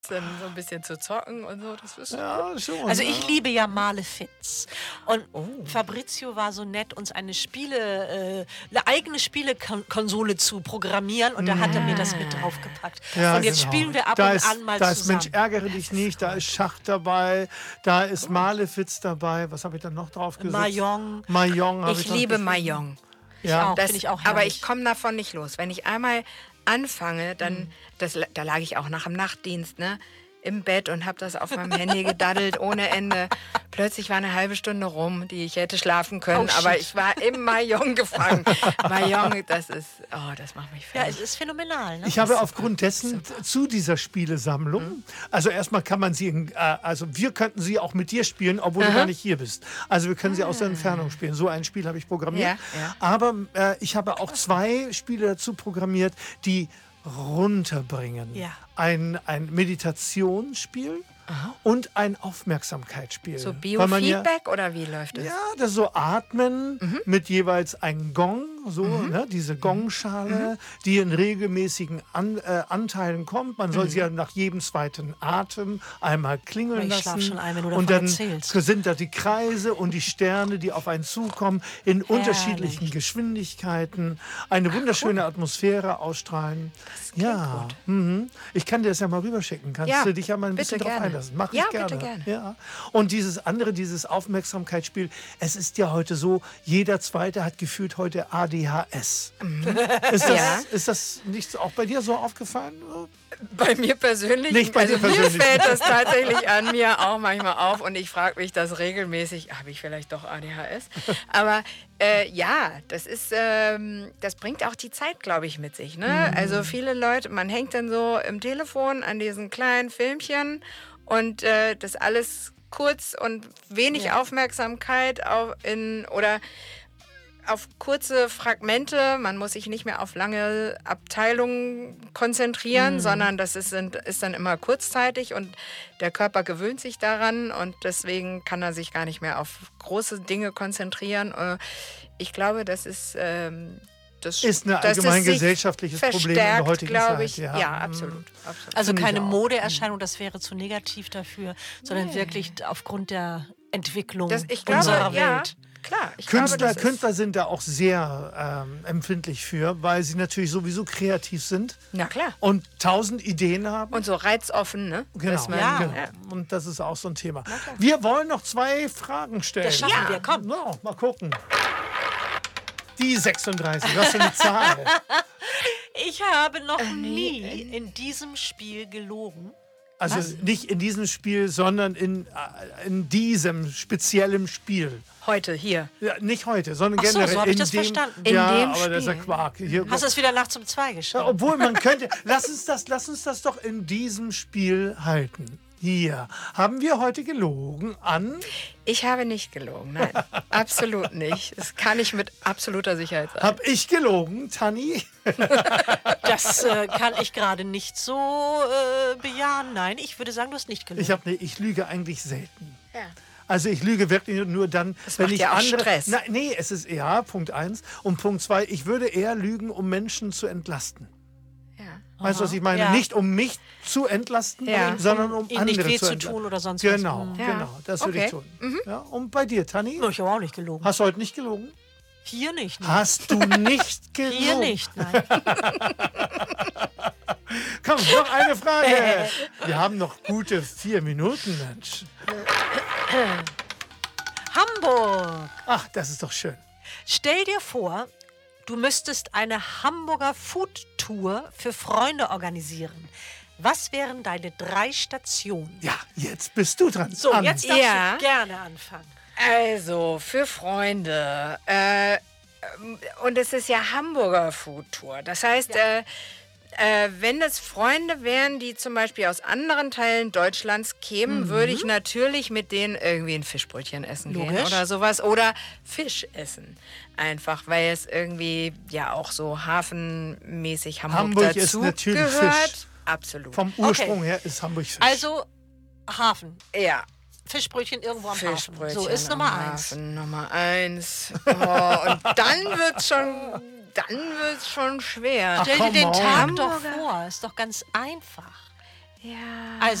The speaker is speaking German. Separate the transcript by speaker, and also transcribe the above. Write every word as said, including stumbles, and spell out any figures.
Speaker 1: dann so ein bisschen zu zocken und so. Das ist
Speaker 2: Ja, schon.
Speaker 3: Also
Speaker 2: ja.
Speaker 3: ich liebe ja Malefiz. Und
Speaker 1: Oh.
Speaker 3: Fabrizio war so nett, uns eine Spiele, äh, eine eigene Spielekonsole zu programmieren. Und da hat er mir das mit draufgepackt.
Speaker 2: Ja,
Speaker 3: und jetzt
Speaker 2: genau.
Speaker 3: spielen wir ab
Speaker 2: da
Speaker 3: und
Speaker 2: ist,
Speaker 3: an mal
Speaker 2: Da ist
Speaker 3: zusammen.
Speaker 2: Mensch, ärgere dich nicht, da ist Schach dabei, da ist Malefiz dabei. Was habe ich dann noch drauf gesetzt?
Speaker 3: Mahjong.
Speaker 2: Mahjong habe ich
Speaker 1: Ich
Speaker 2: noch
Speaker 1: liebe
Speaker 2: gefunden.
Speaker 1: Mahjong.
Speaker 2: Ja.
Speaker 3: auch.
Speaker 1: Das,
Speaker 3: Finde ich auch
Speaker 1: aber
Speaker 3: herrlich.
Speaker 1: ich komme davon nicht los. Wenn ich einmal anfange, dann, das, da lag ich auch nach dem Nachtdienst, ne, im Bett und habe das auf meinem Handy gedaddelt ohne Ende. Plötzlich war eine halbe Stunde rum, die ich hätte schlafen können,
Speaker 3: Oh,
Speaker 1: aber
Speaker 3: shit.
Speaker 1: ich war im Mahjong gefangen. Mahjong, das ist, oh, das macht mich
Speaker 3: Ja,
Speaker 1: fertig.
Speaker 3: es ist phänomenal. Ne?
Speaker 2: Ich habe aufgrund dessen zu dieser Spielesammlung,
Speaker 1: Mhm.
Speaker 2: also erstmal kann man sie, in, äh, also wir könnten sie auch mit dir spielen, obwohl du gar nicht hier bist. Also wir können sie aus der Entfernung spielen. So ein Spiel habe ich programmiert.
Speaker 1: Ja, ja.
Speaker 2: Aber äh, ich habe auch zwei Spiele dazu programmiert, die runterbringen.
Speaker 3: Ja.
Speaker 2: Ein, ein Meditationsspiel und ein Aufmerksamkeitsspiel.
Speaker 1: So
Speaker 2: Weil man ja-
Speaker 1: Biofeedback oder wie läuft das?
Speaker 2: ja, das so Atmen
Speaker 1: Mhm.
Speaker 2: mit jeweils einem Gong, so, ne, diese Gongschale, die in regelmäßigen An, äh, Anteilen kommt. Man
Speaker 1: Mhm.
Speaker 2: soll sie ja nach jedem zweiten Atem einmal klingeln
Speaker 3: Ich
Speaker 2: lassen.
Speaker 3: schlaf schon ein, wenn du
Speaker 2: und
Speaker 3: davon
Speaker 2: dann
Speaker 3: erzählst.
Speaker 2: sind da die Kreise und die Sterne, die auf einen zukommen, in unterschiedlichen Geschwindigkeiten. Eine wunderschöne Atmosphäre ausstrahlen. Ja, mhm. Ich kann dir das ja mal rüberschicken. Kannst
Speaker 1: Ja,
Speaker 2: du dich ja mal ein
Speaker 1: bitte
Speaker 2: bisschen drauf
Speaker 1: gerne.
Speaker 2: einlassen. Mach
Speaker 1: Ja,
Speaker 2: ich gerne.
Speaker 1: bitte gerne.
Speaker 2: Ja. Und dieses andere, dieses Aufmerksamkeitsspiel, es ist ja heute so, jeder Zweite hat gefühlt heute A D H S. Ist, das,
Speaker 1: Ja.
Speaker 2: ist das nicht auch bei dir so aufgefallen?
Speaker 1: Bei mir persönlich,
Speaker 2: Nicht bei
Speaker 1: also
Speaker 2: dir
Speaker 1: mir
Speaker 2: persönlich.
Speaker 1: fällt das tatsächlich an mir auch manchmal auf und ich frage mich das regelmäßig, habe ich vielleicht doch A D H S? Aber äh, ja, das ist, ähm, das bringt auch die Zeit, glaube ich, mit sich. Ne? Also viele Leute, man hängt dann so im Telefon an diesen kleinen Filmchen und äh, das alles kurz und wenig Aufmerksamkeit auf in oder auf kurze Fragmente. Man muss sich nicht mehr auf lange Abteilungen konzentrieren, sondern das ist, sind, ist dann immer kurzzeitig und der Körper gewöhnt sich daran und deswegen kann er sich gar nicht mehr auf große Dinge konzentrieren. Äh, Ich glaube, das ist... Ähm, das
Speaker 2: Ist ein
Speaker 1: dass es
Speaker 2: allgemein
Speaker 1: sich
Speaker 2: gesellschaftliches Problem in der
Speaker 1: verstärkt,
Speaker 2: heutigen
Speaker 1: glaube
Speaker 2: Zeit,
Speaker 1: ich.
Speaker 2: ja.
Speaker 1: Ja,
Speaker 2: Mhm.
Speaker 1: absolut. absolut.
Speaker 3: Also
Speaker 2: Finde ich
Speaker 3: keine
Speaker 2: auch.
Speaker 3: Modeerscheinung, das wäre zu negativ dafür, sondern wirklich aufgrund der Entwicklung
Speaker 1: das, ich glaube,
Speaker 3: unserer
Speaker 1: ja,
Speaker 3: Welt.
Speaker 1: klar. Ich
Speaker 2: Künstler,
Speaker 1: glaube, das ist-
Speaker 2: Künstler sind da auch sehr ähm, empfindlich für, weil sie natürlich sowieso kreativ sind
Speaker 1: Na klar.
Speaker 2: und tausend Ideen haben.
Speaker 1: Und so reizoffen, ne?
Speaker 2: Genau,
Speaker 1: Dass man-
Speaker 3: Ja.
Speaker 2: genau. Und das ist auch so ein Thema. Wir wollen noch zwei Fragen stellen.
Speaker 3: Das schaffen wir, komm.
Speaker 2: No, mal gucken. Die sechsunddreißig, was für eine Zahl.
Speaker 3: Ich habe noch nie in diesem Spiel gelogen.
Speaker 2: Also nicht in diesem Spiel, sondern in, äh, in diesem speziellen Spiel.
Speaker 1: Heute, hier.
Speaker 2: Ja, nicht heute, sondern
Speaker 3: Ach so,
Speaker 2: generell.
Speaker 3: so hab ich
Speaker 2: in
Speaker 3: das
Speaker 2: dem,
Speaker 3: verstanden.
Speaker 1: In
Speaker 2: ja,
Speaker 1: dem
Speaker 2: aber das ist ja
Speaker 1: Spiel.
Speaker 2: Quark. Hier,
Speaker 3: Hast du es wieder nachts um zwei
Speaker 2: ja,
Speaker 3: geschrieben?
Speaker 2: obwohl man könnte, lass uns, das, lass uns das doch in diesem Spiel halten. Hier. Haben wir heute gelogen an?
Speaker 1: Ich habe nicht gelogen, nein. Absolut nicht. Das kann ich mit absoluter Sicherheit sagen.
Speaker 2: Hab ich gelogen, Tanni?
Speaker 3: Das äh, kann ich gerade nicht so äh, bejahen. Nein, ich würde sagen, du hast nicht gelogen.
Speaker 2: Ich, hab, ne, ich lüge eigentlich selten.
Speaker 1: Ja.
Speaker 2: Also ich lüge wirklich nur dann, wenn
Speaker 1: macht
Speaker 2: ich
Speaker 1: ja auch
Speaker 2: andere...
Speaker 1: Stress.
Speaker 2: Na, nee, es ist ja Punkt eins. Und Punkt zwei, ich würde eher lügen, um Menschen zu entlasten.
Speaker 1: Ja.
Speaker 2: Weißt du, was ich meine?
Speaker 3: Ja.
Speaker 2: Nicht um mich zu entlasten,
Speaker 1: Ja.
Speaker 2: sondern um
Speaker 3: Ihnen
Speaker 2: andere
Speaker 3: nicht weh
Speaker 2: zu
Speaker 3: zu
Speaker 2: entlasten.
Speaker 3: tun oder sonst was.
Speaker 2: Genau,
Speaker 3: Mhm.
Speaker 1: Ja.
Speaker 2: genau. Das würde ich
Speaker 1: Okay.
Speaker 2: tun. Ja, und bei dir, Tanni?
Speaker 3: Ich habe auch nicht gelogen.
Speaker 2: Hast du heute nicht gelogen?
Speaker 3: Hier nicht. Nein.
Speaker 2: Hast du nicht gelogen?
Speaker 3: Hier nicht, nein.
Speaker 2: Komm, noch eine Frage. Wir haben noch gute vier Minuten, Mensch.
Speaker 3: Hamburg.
Speaker 2: Ach, das ist doch schön.
Speaker 3: Stell dir vor, du müsstest eine Hamburger Food-Tour für Freunde organisieren. Was wären deine drei Stationen?
Speaker 2: Ja, jetzt bist du dran.
Speaker 3: So,
Speaker 2: An.
Speaker 3: jetzt darfst
Speaker 1: Ja.
Speaker 3: du gerne anfangen.
Speaker 1: Also, für Freunde. Äh, ähm, und es ist ja Hamburger Food Tour. Das heißt, äh, äh, wenn das Freunde wären, die zum Beispiel aus anderen Teilen Deutschlands kämen, würde ich natürlich mit denen irgendwie ein Fischbrötchen essen gehen
Speaker 3: Logisch.
Speaker 1: oder sowas. Oder Fisch essen. Einfach, weil es irgendwie ja auch so hafenmäßig Hamburg,
Speaker 2: Hamburg ist
Speaker 1: dazu
Speaker 2: natürlich
Speaker 1: gehört.
Speaker 2: Fisch.
Speaker 1: Absolut.
Speaker 2: Vom Ursprung her ist Hamburg Fisch.
Speaker 3: Also, Hafen.
Speaker 1: ja.
Speaker 3: Fischbrötchen irgendwo am Hafen.
Speaker 1: Fischbrötchen
Speaker 3: So ist
Speaker 1: am
Speaker 3: Nummer eins.
Speaker 1: Hafen, Nummer eins. Oh, und dann wird's schon, dann wird's schon schwer.
Speaker 2: Ach,
Speaker 3: Stell dir
Speaker 2: come
Speaker 3: den
Speaker 2: on.
Speaker 3: Tag doch
Speaker 1: Hamburger.
Speaker 3: vor, ist doch ganz einfach.
Speaker 1: Ja.
Speaker 3: Also